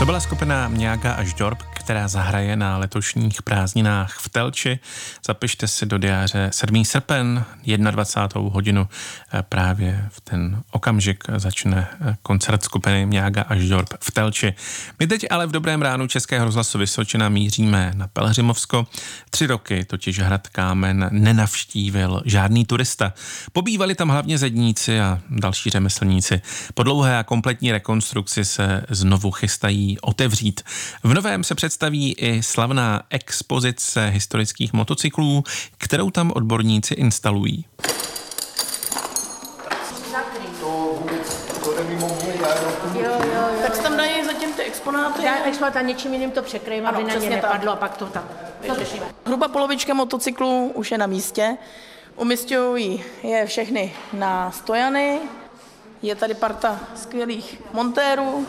To byla skupina Mňága a Žďorb, která zahraje na letošních prázdninách v Telči. Zapište si do diáře 7. srpen, 21. hodinu. Právě v ten okamžik začne koncert skupiny Mňága a Žďorb v Telči. My teď ale v Dobrém ránu Českého rozhlasu Vysočina míříme na Pelhřimovsko. 3 roky totiž hrad Kámen nenavštívil žádný turista. Pobývali tam hlavně zedníci a další řemeslníci. Po dlouhé a kompletní rekonstrukci se znovu chystají otevřít. V novém se představí i slavná expozice historických motocyklů, kterou tam odborníci instalují. Tak se tam dají zatím ty exponáty. A něčím jiným to překryjeme, aby na ně nepadlo a pak to tam vyřešíme. Hruba polovička motocyklů už je na místě. Umisťují je všechny na stojany. Je tady parta skvělých montérů,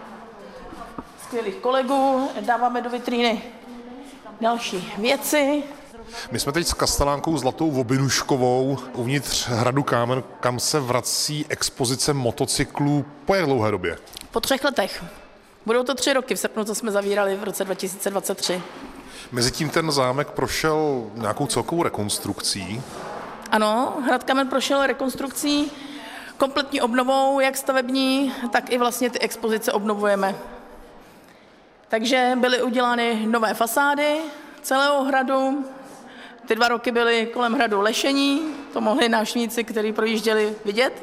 skvělých kolegů. Dáváme do vitríny další věci. My jsme teď s kastelánkou Zlatou Vobinuškovou uvnitř hradu Kámen, kam se vrací expozice motocyklů po jak dlouhé době? Po 3 letech. Budou to 3 roky v srpnu, co jsme zavírali v roce 2023. Mezitím ten zámek prošel nějakou celkovou rekonstrukcí. Ano, hrad Kámen prošel rekonstrukcí, kompletní obnovou, jak stavební, tak i vlastně ty expozice obnovujeme. Takže byly udělány nové fasády celého hradu. Ty 2 roky byly kolem hradu lešení, to mohli návštěvníci, kteří projížděli, vidět.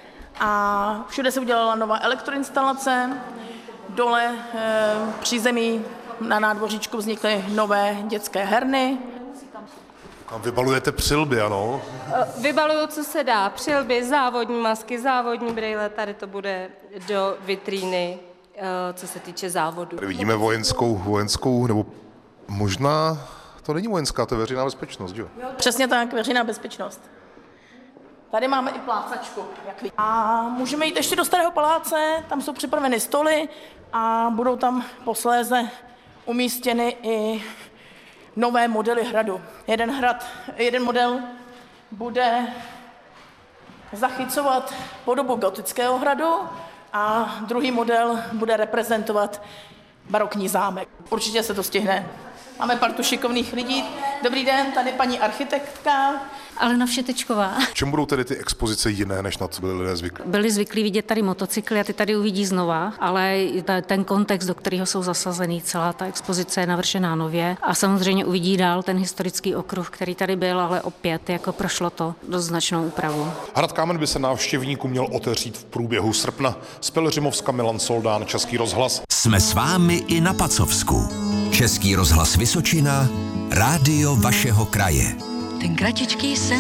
A všude se udělala nová elektroinstalace, dole při zemi na nádvoříčku vznikly nové dětské herny. Tam vybalujete přilby, ano? Vybaluju, co se dá. Přilby, závodní masky, závodní brejle, tady to bude do vitríny, co se týče závodu. Tady vidíme vojenskou, nebo možná to není vojenská, to je veřejná bezpečnost, jo? Přesně tak, veřejná bezpečnost. Tady máme i plácačku, jak vidíte. A můžeme jít ještě do Starého paláce, tam jsou připraveny stoly a budou tam posléze umístěny i nové modely hradu. Jeden model bude zachycovat podobu gotického hradu a druhý model bude reprezentovat barokní zámek. Určitě se to stihne. Máme partu šikovných lidí. Dobrý den, tady paní architektka. Alena Všetečková. V čem budou tedy ty expozice jiné, než na co byli lidé zvyklí? Byli zvyklí vidět tady motocykly a ty tady uvidí znova, ale ten kontext, do kterého jsou zasazený, celá ta expozice je navršená nově a samozřejmě uvidí dál ten historický okruh, který tady byl, ale opět jako prošlo to dost značnou úpravu. Hrad Kámen by se návštěvníkům měl otevřít v průběhu srpna. Z Pelhřimovska Milan Soldán, Český rozhlas. Jsme s vámi i na Pacovsku. Český rozhlas Vysočina, rádio vašeho kraje. Ten kratičký sen